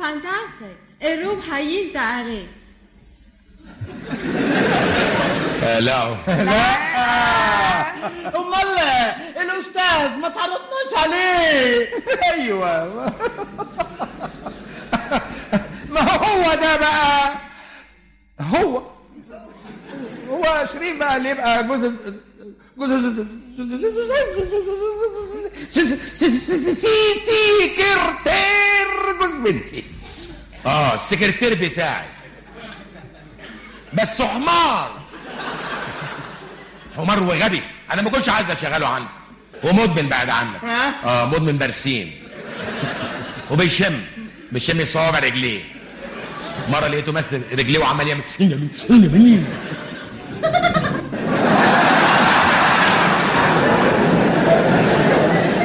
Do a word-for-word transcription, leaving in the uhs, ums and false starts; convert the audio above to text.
فانتاستيك. الروم هينتهي. لا لا امال الاستاذ ما تعرفناش عليه. ايوه ما هو ده بقى، هو هو شريف بقى اللي يبقى جوز جوز سكرتير جوز بنتي. اه السكرتير بتاعي بس حمار حمار وغبي. انا ما كنتش عايز اشغله عندي، ومدمن بعد عنك. اه مدمن برسيم وبيشم بيشم صوابع رجليه. مره لقيته ماسك رجليه وعمال يعمل